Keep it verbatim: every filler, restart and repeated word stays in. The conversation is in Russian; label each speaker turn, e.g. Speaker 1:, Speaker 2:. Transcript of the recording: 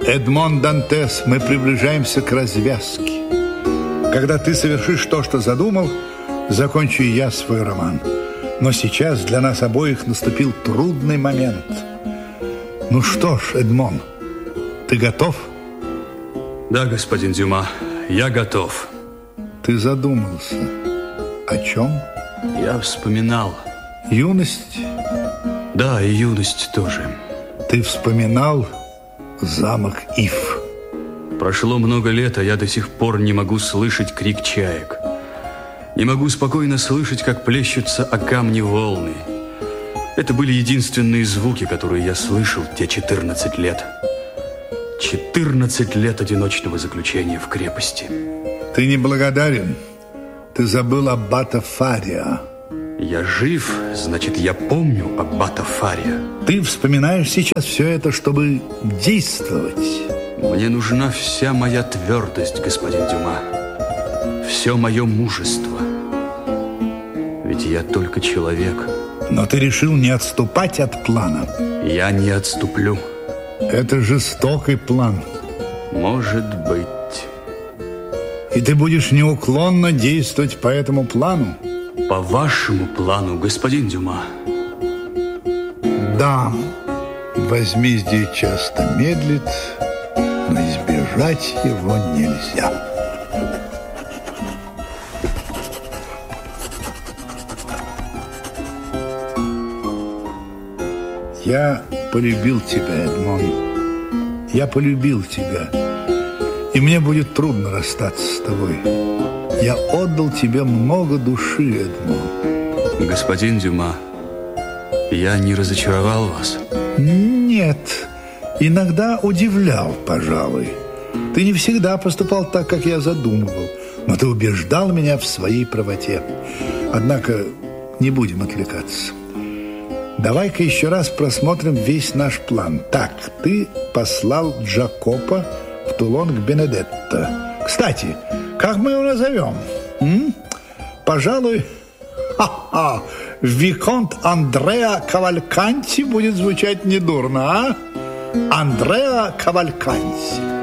Speaker 1: Эдмон Дантес, мы приближаемся к развязке. Когда ты совершишь то, что задумал, закончу и я свой роман. Но сейчас для нас обоих наступил трудный момент. Ну что ж, Эдмон, ты готов?
Speaker 2: Да, господин Дюма, я готов.
Speaker 1: Ты задумался. О чем?
Speaker 2: Я вспоминал.
Speaker 1: Юность?
Speaker 2: Да, и юность тоже.
Speaker 1: Ты вспоминал замок Иф.
Speaker 2: Прошло много лет, а я до сих пор не могу слышать крик чаек. Не могу спокойно слышать, как плещутся о камни волны. Это были единственные звуки, которые я слышал те четырнадцать лет. четырнадцать лет одиночного заключения в крепости.
Speaker 1: Ты неблагодарен. Ты забыл аббата Фария.
Speaker 2: Я жив, значит, я помню аббата Фария.
Speaker 1: Ты вспоминаешь сейчас все это, чтобы действовать.
Speaker 2: Мне нужна вся моя твердость, господин Дюма. Все мое мужество. Ведь я только человек.
Speaker 1: Но ты решил не отступать от плана.
Speaker 2: Я не отступлю.
Speaker 1: Это жестокий план.
Speaker 2: Может быть.
Speaker 1: И ты будешь неуклонно действовать по этому плану?
Speaker 2: По вашему плану, господин Дюма.
Speaker 1: Да, возмездие часто медлит, но избежать его нельзя. Я полюбил тебя, Эдмон. Я полюбил тебя. И мне будет трудно расстаться с тобой. Я отдал тебе много души, Эдмон.
Speaker 2: Господин Дюма, я не разочаровал вас?
Speaker 1: Нет. Иногда удивлял, пожалуй. Ты не всегда поступал так, как я задумывал. Но ты убеждал меня в своей правоте. Однако не будем отвлекаться. Давай-ка еще раз просмотрим весь наш план. Так, ты послал Джакопо в Тулон к Бенедетто. Кстати, как мы его назовем? М? Пожалуй, ха-ха, Виконт Андреа Кавальканти будет звучать недурно, а? Андреа Кавальканти.